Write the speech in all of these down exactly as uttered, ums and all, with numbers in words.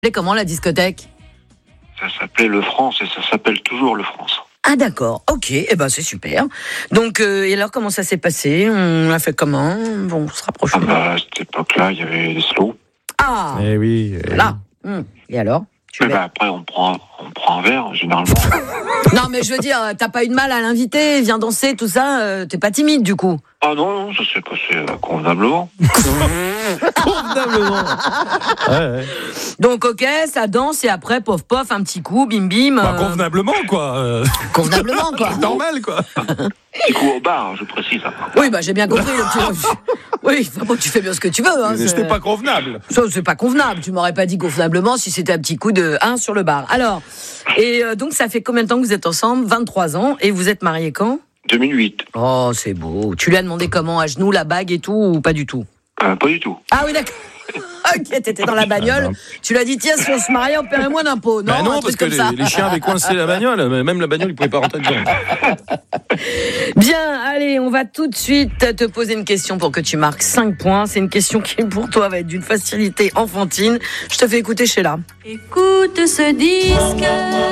s'appelait comment la discothèque ? Ça s'appelait Le France et ça s'appelle toujours Le France. Ah d'accord, ok, eh ben c'est super. Donc, euh, et alors comment ça s'est passé ? On a fait comment ? Bon, on se rapproche. Ah bah, à cette époque-là, il y avait des slows. Ah, Eh oui. eh là. Hum. Et alors ? Tu Mais l'as- bah, après, on prend, on prend un verre, généralement. Non mais je veux dire, t'as pas eu de mal à l'inviter, viens danser, tout ça, euh, t'es pas timide du coup ? Ah non, non, ça s'est passé euh, convenablement. Convenablement. Ouais, ouais. Donc ok, ça danse et après, pof pof, un petit coup, bim bim. Bah, euh, convenablement, quoi. euh, Convenablement quoi. Normal, quoi. Petit coup au bar, je précise. Hein. Oui, bah j'ai bien compris. Le petit... Oui, enfin, bon, tu fais bien ce que tu veux. Hein, C'était c'est... pas convenable. Ça, c'est pas convenable. Tu m'aurais pas dit convenablement si c'était un petit coup de un sur le bar. Alors, et euh, donc ça fait combien de temps que vous êtes ensemble ? vingt-trois ans. Et vous êtes mariés quand ? deux mille huit. Oh, c'est beau. Tu lui as demandé comment ? À genoux, la bague et tout ou pas du tout ? Euh, pas du tout. Ah oui, d'accord. Ok, t'étais dans la bagnole. Tu lui as dit, tiens, si on se mariait, on paierait moins d'impôts. Non, Bah non, un parce truc que comme les, ça. les chiens avaient coincé la bagnole. Même la bagnole, ils pouvaient pas rentrer dedans. Bien, allez, on va tout de suite te poser une question pour que tu marques cinq points. C'est une question qui, pour toi, va être d'une facilité enfantine. Je te fais écouter Sheila. Écoute ce disque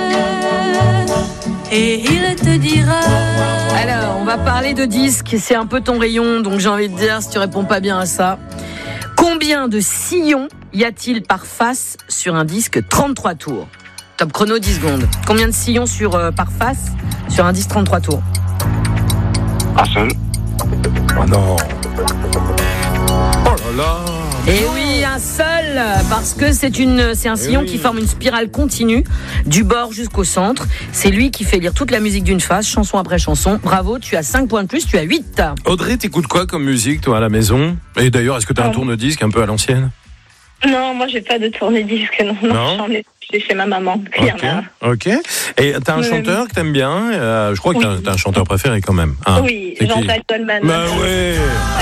et il te dira. Alors, on va parler de disques. C'est un peu ton rayon, donc j'ai envie de dire, si tu réponds pas bien à ça. Combien de sillons y a-t-il par face sur un disque trente-trois tours ? Top chrono, dix secondes. Combien de sillons sur, euh, par face sur un disque trente-trois tours ? Un seul. Oh non. Oh là là. Et oui, un seul, parce que c'est une, c'est un sillon oui. qui forme une spirale continue du bord jusqu'au centre. C'est lui qui fait lire toute la musique d'une face, chanson après chanson. Bravo, tu as cinq points de plus, tu as huit. Audrey, t'écoutes quoi comme musique, toi, à la maison ? Et d'ailleurs, est-ce que t'as un tourne-disque un peu à l'ancienne ? Non, moi j'ai pas de tourne-disque, non, non, Non j'en ai j'ai chez ma maman. Il y en Ok, a. ok. Et t'as un Oui. chanteur que t'aimes bien ? euh, Je crois que Oui. t'as, t'as un chanteur préféré quand même. Hein. Oui, C'est qui ? Jean-Jacques Goldman. Bah ouais.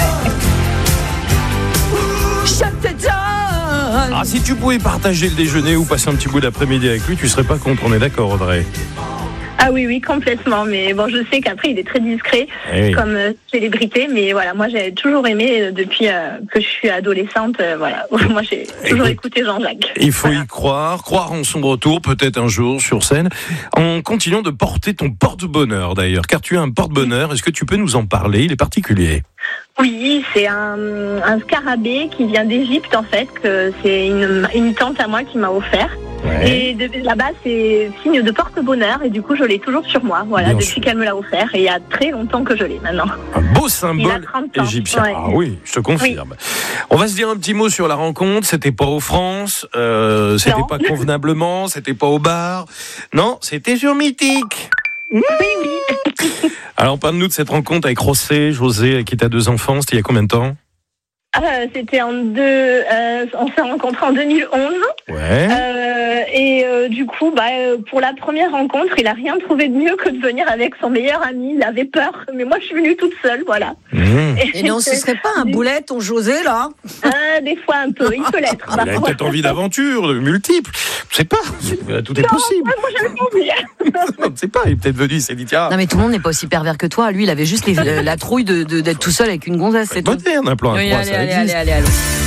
Ah, si tu pouvais partager le déjeuner ou passer un petit bout d'après-midi avec lui, tu serais pas contre, on est d'accord, Audrey ? Ah oui, oui, complètement. Mais bon, je sais qu'après il est très discret Eh oui. comme euh, célébrité, mais voilà, moi j'ai toujours aimé euh, depuis euh, que je suis adolescente. euh, voilà, moi j'ai toujours Écoute, écouté Jean-Jacques. Il faut Voilà. y croire, croire en son retour, peut-être un jour sur scène, en continuant de porter ton porte-bonheur d'ailleurs, car tu as un porte-bonheur, est-ce que tu peux nous en parler ? Il est particulier. Oui, c'est un, un scarabée qui vient d'Égypte en fait, que c'est une, une tante à moi qui m'a offert. Et de, là-bas, c'est signe de porte-bonheur et du coup, je l'ai toujours sur moi. Voilà, Bien depuis sûr. qu'elle me l'a offert et il y a très longtemps que je l'ai maintenant. Un beau Il a symbole trente ans, égyptien. ouais. Ah oui, je te confirme. On va se dire un petit mot sur la rencontre. C'était pas au France, euh, c'était Non. pas convenablement, c'était pas au bar. Non, c'était sur Mythique. Oui, oui. Alors, parle-nous de cette rencontre avec José, José, avec qui t'as deux enfants. C'était il y a combien de temps ? Ah, c'était en deux. Euh, on s'est rencontrés en deux mille onze. Ouais. Euh, et euh, du coup, bah, euh, pour la première rencontre, il a rien trouvé de mieux que de venir avec son meilleur ami. Il avait peur, mais moi, je suis venue toute seule, voilà. Mmh. Et non, ce serait pas un boulet, ton José, là ? Ah, des fois un peu, il peut l'être. Il a peut-être envie d'aventure, de multiples. Je sais pas. Tout est possible. Moi, j'avais pas envie. On ne sait pas. Il est peut-être venu, il s'est dit tiens. Non, mais tout le monde n'est pas aussi pervers que toi. Lui, il avait juste les- la trouille de, de- d'être tout seul avec une gonzesse, c'est tout. Moderne, un plan à Oui, trois, allez, ça allez, existe. allez, allez, allez.